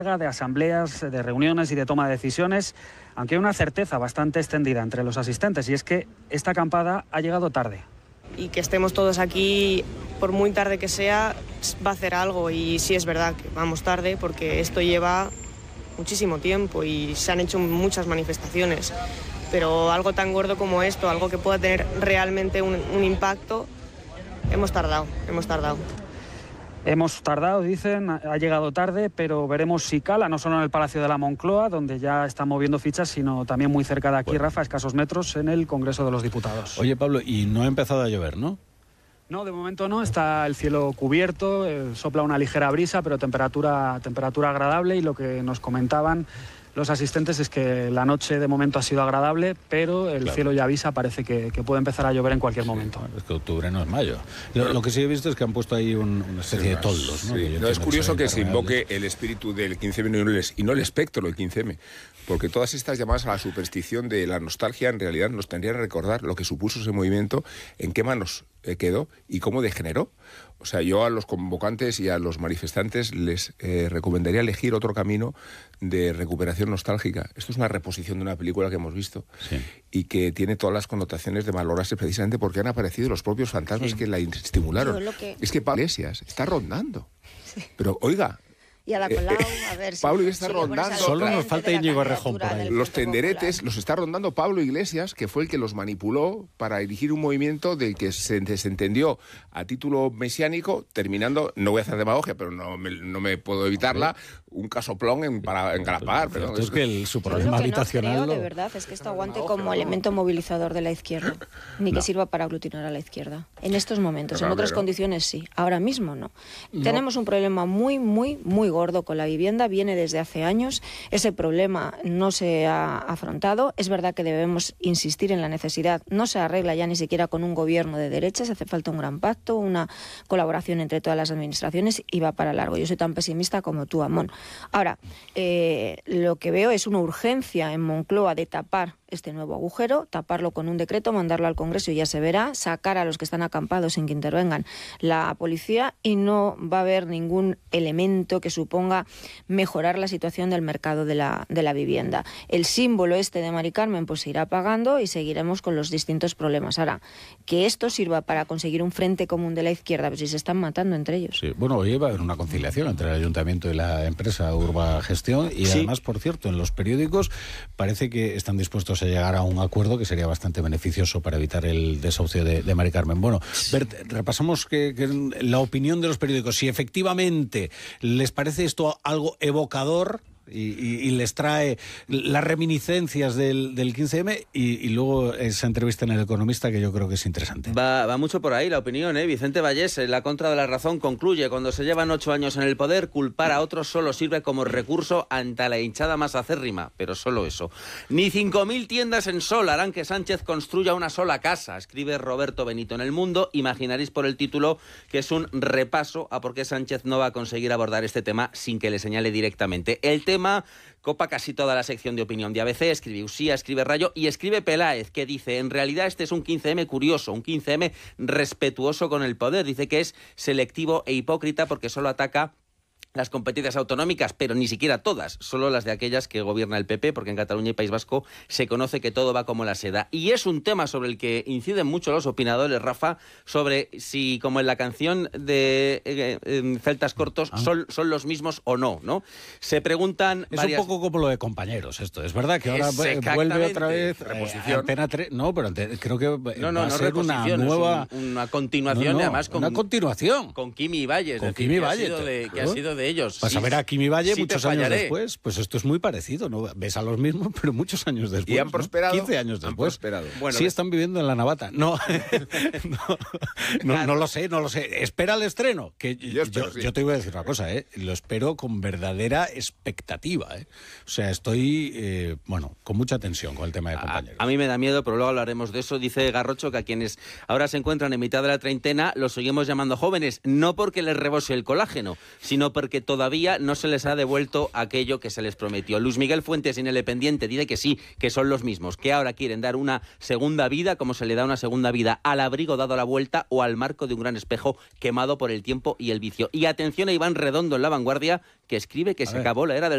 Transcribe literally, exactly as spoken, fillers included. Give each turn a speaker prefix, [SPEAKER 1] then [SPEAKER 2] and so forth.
[SPEAKER 1] de asambleas, de reuniones y de toma de decisiones, aunque hay una certeza bastante extendida entre los asistentes, y es que esta acampada ha llegado tarde.
[SPEAKER 2] Y que estemos todos aquí, por muy tarde que sea, va a hacer algo, y sí es verdad que vamos tarde porque esto lleva muchísimo tiempo y se han hecho muchas manifestaciones, pero algo tan gordo como esto, algo que pueda tener realmente un, un impacto, hemos tardado, hemos tardado.
[SPEAKER 1] Hemos tardado, dicen, ha llegado tarde, pero veremos si cala, no solo en el Palacio de la Moncloa, donde ya están moviendo fichas, sino también muy cerca de aquí, bueno. Rafa, a escasos metros, en el Congreso de los Diputados.
[SPEAKER 3] Oye, Pablo, y no ha empezado a llover, ¿no?
[SPEAKER 1] No, de momento no, está el cielo cubierto, eh, sopla una ligera brisa, pero temperatura, temperatura agradable, y lo que nos comentaban los asistentes es que la noche de momento ha sido agradable, pero el claro. cielo ya avisa, parece que, que puede empezar a llover en cualquier sí, momento.
[SPEAKER 3] Es que octubre no es mayo. Lo, lo que sí he visto es que han puesto ahí un, una serie sí, de toldos, ¿no?
[SPEAKER 4] Sí. No, es curioso que se invoque el espíritu del quince eme y no el espectro del quince eme, porque todas estas llamadas a la superstición de la nostalgia en realidad nos tendrían que recordar lo que supuso ese movimiento, en qué manos quedó y cómo degeneró. O sea, yo a los convocantes y a los manifestantes les eh, recomendaría elegir otro camino de recuperación nostálgica. Esto es una reposición de una película que hemos visto sí. y que tiene todas las connotaciones de valorarse precisamente porque han aparecido los propios fantasmas sí. que la estimularon. Que... Es que Pablo Iglesias está rondando. Sí. Pero, oiga...
[SPEAKER 5] Y a la Colau, a ver si...
[SPEAKER 4] Pablo Iglesias está rondando...
[SPEAKER 3] Solo nos falta Íñigo Errejón por ahí.
[SPEAKER 4] Los tenderetes popular. Los está rondando Pablo Iglesias, que fue el que los manipuló para dirigir un movimiento del que se desentendió a título mesiánico, terminando, no voy a hacer demagogia, pero no me, no me puedo evitarla, un casoplón en, para engrapar.
[SPEAKER 3] Pero, pero es, es que el, su problema
[SPEAKER 5] que
[SPEAKER 3] habitacional...
[SPEAKER 5] No creo, de verdad, es que esto aguante como elemento movilizador de la izquierda, ni no. que sirva para aglutinar a la izquierda. En estos momentos, pero, en otras pero... condiciones sí, ahora mismo no. no. Tenemos un problema muy, muy, muy gordo con la vivienda, viene desde hace años, ese problema no se ha afrontado, es verdad que debemos insistir en la necesidad, no se arregla ya ni siquiera con un gobierno de derechas, hace falta un gran pacto, una colaboración entre todas las administraciones y va para largo. Yo soy tan pesimista como tú, Amón. Ahora, eh, lo que veo es una urgencia en Moncloa de tapar este nuevo agujero, taparlo con un decreto, mandarlo al Congreso y ya se verá, sacar a los que están acampados sin que intervengan la policía, y no va a haber ningún elemento que suponga mejorar la situación del mercado de la, de la vivienda. El símbolo este de Mari Carmen pues se irá apagando y seguiremos con los distintos problemas. Ahora, que esto sirva para conseguir un frente común de la izquierda, pues si se están matando entre ellos.
[SPEAKER 3] Sí, bueno, hoy va a haber una conciliación entre el Ayuntamiento y la empresa Urba Gestión, y sí. además, por cierto, en los periódicos parece que están dispuestos a llegar a un acuerdo que sería bastante beneficioso para evitar el desahucio de, de Mari Carmen. Bueno, Bert, repasamos que, que la opinión de los periódicos, si efectivamente les parece esto algo evocador y, y, y les trae las reminiscencias del, del quince eme, y, y luego esa entrevista en El Economista que yo creo que es interesante.
[SPEAKER 6] Va, va mucho por ahí la opinión, ¿eh? Vicente Vallés, en La Contra de la Razón, concluye: cuando se llevan ocho años en el poder, culpar a otros solo sirve como recurso ante la hinchada más acérrima, pero solo eso. Ni cinco mil tiendas en Sol harán que Sánchez construya una sola casa, escribe Roberto Benito en El Mundo. Imaginaréis por el título que es un repaso a por qué Sánchez no va a conseguir abordar este tema sin que le señale directamente. El tema copa casi toda la sección de opinión de A B C, escribe Usía, escribe Rayo y escribe Peláez, que dice: en realidad este es un quince eme curioso, un quince eme respetuoso con el poder. Dice que es selectivo e hipócrita porque solo ataca las competencias autonómicas, pero ni siquiera todas, solo las de aquellas que gobierna el P P, porque en Cataluña y País Vasco se conoce que todo va como la seda. Y es un tema sobre el que inciden mucho los opinadores, Rafa, sobre si, como en la canción de eh, eh, Celtas Cortos, ah. son, son los mismos o no, ¿no? Se preguntan...
[SPEAKER 3] Es
[SPEAKER 6] varias...
[SPEAKER 3] un poco como lo de Compañeros, esto. Es verdad que ahora vuelve otra vez eh, Antena tres. No, pero ante, creo que
[SPEAKER 6] no, no,
[SPEAKER 3] va a
[SPEAKER 6] no
[SPEAKER 3] ser una nueva...
[SPEAKER 6] Un, una continuación,
[SPEAKER 3] no, no,
[SPEAKER 6] además, con...
[SPEAKER 3] Una continuación.
[SPEAKER 6] Con Kimi Valle.
[SPEAKER 3] Con
[SPEAKER 6] decir,
[SPEAKER 3] Kimi
[SPEAKER 6] que
[SPEAKER 3] Valle.
[SPEAKER 6] Ha sido de, que ha sido de ellos.
[SPEAKER 3] Vas sí, a ver a Kimi Valle
[SPEAKER 6] sí
[SPEAKER 3] muchos años después. Pues esto es muy parecido, ¿no? Ves a los mismos, pero muchos años después.
[SPEAKER 4] ¿Y han prosperado?
[SPEAKER 3] ¿no? quince años después.
[SPEAKER 4] Han prosperado.
[SPEAKER 3] Bueno, sí, están viviendo en la Navata. No, no, no, no lo sé, no lo sé. Espera el estreno. Que yo, espero, yo, sí. yo te voy a decir una cosa, ¿eh? Lo espero con verdadera expectativa, ¿eh? O sea, estoy, eh, bueno, con mucha tensión con el tema de Compañeros.
[SPEAKER 6] A, a mí me da miedo, pero luego hablaremos de eso. Dice Garrocho que a quienes ahora se encuentran en mitad de la treintena los seguimos llamando jóvenes, no porque les rebose el colágeno, sino porque todavía no se les ha devuelto aquello que se les prometió. Luis Miguel Fuentes, Independiente, dice que sí, que son los mismos, que ahora quieren dar una segunda vida, como se le da una segunda vida al abrigo dado la vuelta o al marco de un gran espejo quemado por el tiempo y el vicio. Y atención a Iván Redondo en La Vanguardia, que escribe que a se ver. acabó la era del